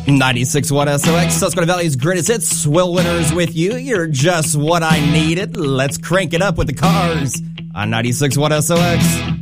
96 Watt SOX, Susquehanna Valley's greatest hits. Will Winners with you. You're just what I needed. Let's crank it up with the Cars on 96 Watt SOX.